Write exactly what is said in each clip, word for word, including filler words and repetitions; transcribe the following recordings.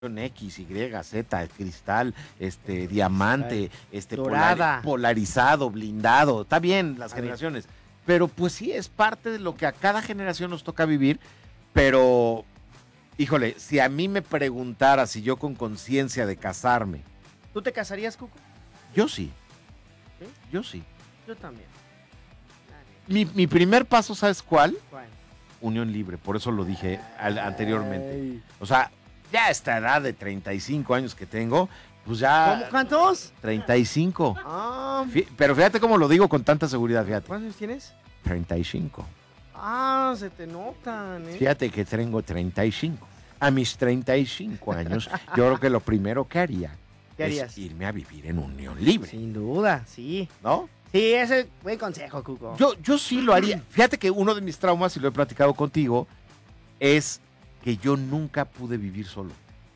X, Y, Z, cristal, este, diamante, este, dorada, polari- polarizado, blindado. Está bien las A generaciones, pero pues sí es parte de lo que a cada generación nos toca vivir. Pero, híjole, si a mí me preguntara si yo con conciencia de casarme, ¿Tú te casarías, Cuco? yo sí, ¿Sí? yo sí. Yo también. Mi, mi primer paso, ¿sabes cuál? ¿Cuál? Unión libre, por eso lo dije al- anteriormente. Ay. O sea, ya a esta edad de treinta y cinco años que tengo, pues ya... ¿Cómo? ¿Cuántos? treinta y cinco. Ah, Fí- Pero fíjate cómo lo digo con tanta seguridad, fíjate. ¿cuántos años tienes? treinta y cinco. Ah, se te notan, ¿eh? Fíjate que tengo treinta y cinco. A mis treinta y cinco años, yo creo que lo primero que haría ¿Qué harías? es irme a vivir en unión libre, Sin duda, sí. ¿no? Sí, ese buen consejo, Cuco. Yo, yo sí lo haría. Fíjate que uno de mis traumas, y lo he platicado contigo, es que yo nunca pude vivir solo.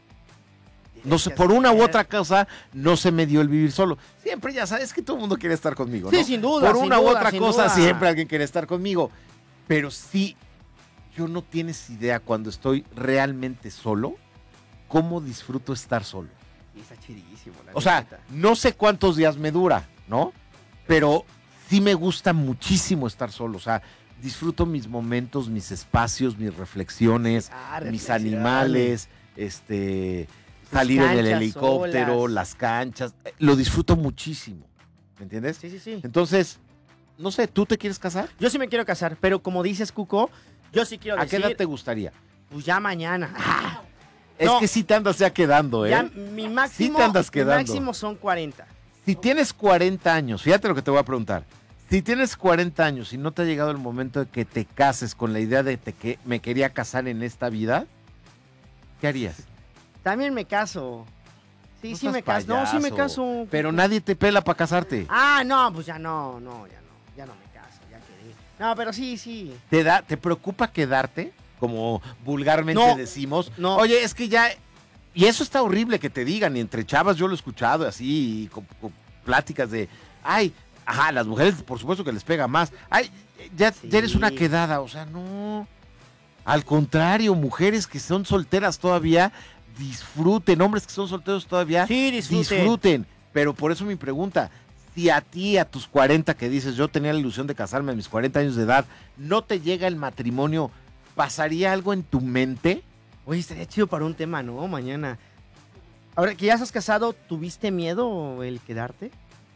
No sé, por una u otra cosa, no se me dio el vivir solo. Siempre, ya sabes que todo el mundo quiere estar conmigo, ¿no? Sí, sin duda, Por sin una u duda, otra sin cosa, duda. siempre alguien quiere estar conmigo. Pero sí, yo no tienes idea cuando estoy realmente solo, cómo disfruto estar solo. Sí, está chidísimo, la O sea, neta. no sé cuántos días me dura, ¿no? Pero sí me gusta muchísimo estar solo. O sea, disfruto mis momentos, mis espacios, mis reflexiones, Ah, mis reflexiones. animales, este, salir en el canchas helicóptero, solas. las canchas. eh, Lo disfruto muchísimo. ¿Me entiendes? Sí, sí, sí. Entonces, no sé, ¿tú te quieres casar? Yo sí me quiero casar, pero como dices, Cuco, yo sí quiero ¿A qué decir, edad te gustaría? pues ya mañana. Ah, Es No. que sí te andas ya quedando, ¿eh? ya mi máximo, Sí te andas mi quedando. máximo son cuarenta. Si tienes cuarenta años, fíjate lo que te voy a preguntar. Si tienes cuarenta años y no te ha llegado el momento de que te cases con la idea de te- que me quería casar en esta vida, ¿qué harías? También me caso. Sí, No sí seas me caso. No, sí me payaso. caso. Pero nadie te pela para casarte. Ah, no, pues ya no, no, ya no, ya no me caso, ya quedé. No, pero sí, sí. ¿Te da, te preocupa quedarte? Como vulgarmente No, decimos. no. Oye, es que ya. Y eso está horrible que te digan, y entre chavas yo lo he escuchado así, y con, con pláticas de, ay, ajá, las mujeres por supuesto que les pega más. Ay, ya, Sí. ya eres una quedada, o sea, no. Al contrario, mujeres que son solteras todavía, disfruten, hombres que son solteros todavía, Sí, disfruten. disfruten. Pero por eso mi pregunta, si a ti a tus cuarenta que dices, yo tenía la ilusión de casarme a mis cuarenta años de edad, no te llega el matrimonio, ¿pasaría algo en tu mente? Oye, estaría chido para un tema, ¿no? Mañana. Ahora que ya estás casado, ¿tuviste miedo el quedarte?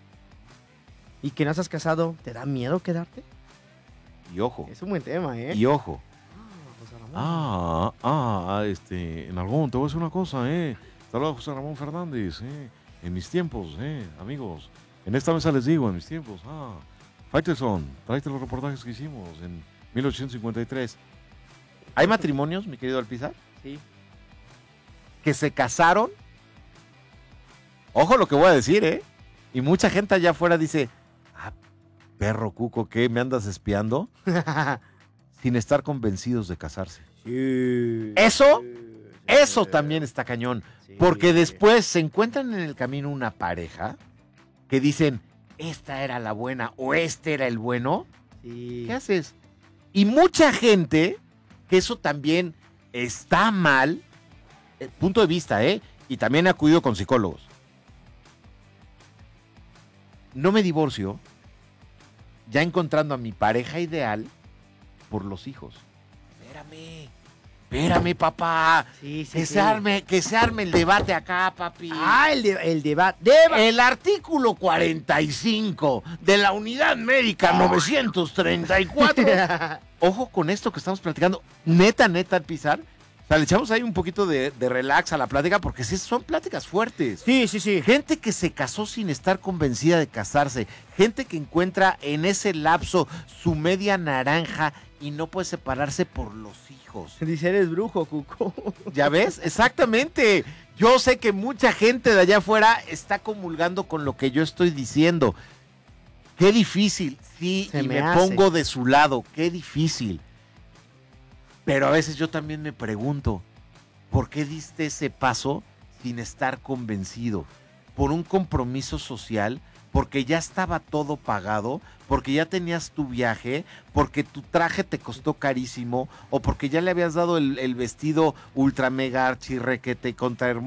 ¿Y que no estás casado, te da miedo quedarte? Y ojo, Es un buen tema, ¿eh? y ojo. Ah, José Ramón. Ah, ah, este, en algún, te voy a decir una cosa, eh. Saludos a José Ramón Fernández, eh. En mis tiempos, eh, amigos. En esta mesa les digo, en mis tiempos, ah. Faitelson, tráete los reportajes que hicimos en mil ochocientos cincuenta y tres. ¿Hay matrimonios, mi querido Alpizar, Sí. que se casaron? Ojo lo que voy a decir, ¿eh? Y mucha gente allá afuera dice, ah, perro Cuco, ¿qué? ¿Me andas espiando? Sin estar convencidos de casarse. Sí. Eso, Sí, Eso sí. también está cañón. Sí. Porque después se encuentran en el camino una pareja que dicen, esta era la buena o este era el bueno. Sí. ¿Qué haces? Y mucha gente, que eso también está mal, eh, punto de vista, ¿eh? Y también he acudido con psicólogos. No me divorcio ya encontrando a mi pareja ideal por los hijos. Espérame, espérame, papá. Sí, sí, Que sí. se arme, que se arme el debate acá, papi. Ah, el, de- el debate. Deba. El artículo cuarenta y cinco de la Unidad Médica novecientos treinta y cuatro. Ojo con esto que estamos platicando. Neta, neta, Alpizar. O sea, le echamos ahí un poquito de, de relax a la plática porque sí son pláticas fuertes. Sí, sí, sí. Gente que se casó sin estar convencida de casarse. Gente que encuentra en ese lapso su media naranja y no puede separarse por los hijos. Dice, eres brujo, Cuco. ¿Ya ves? Exactamente. Yo sé que mucha gente de allá afuera está comulgando con lo que yo estoy diciendo. Qué difícil. Sí, Se y me me, hace. pongo de su lado. Qué difícil. Pero a veces yo también me pregunto, ¿por qué diste ese paso sin estar convencido? ¿Por un compromiso social? porque ya estaba todo pagado, porque ya tenías tu viaje, porque tu traje te costó carísimo, o porque ya le habías dado el, el vestido ultra mega archi requete contra hermoso